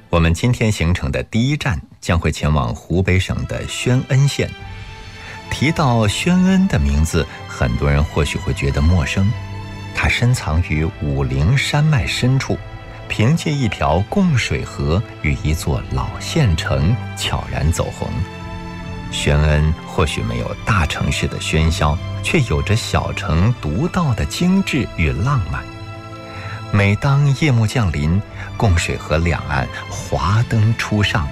我们今天行程的第一站将会前往湖北省的宣恩县。提到宣恩的名字，很多人或许会觉得陌生。它深藏于武陵山脉深处，凭借一条供水河与一座老县城悄然走红。宣恩或许没有大城市的喧嚣，却有着小城独到的精致与浪漫。每当夜幕降临，供水河两岸华灯初上，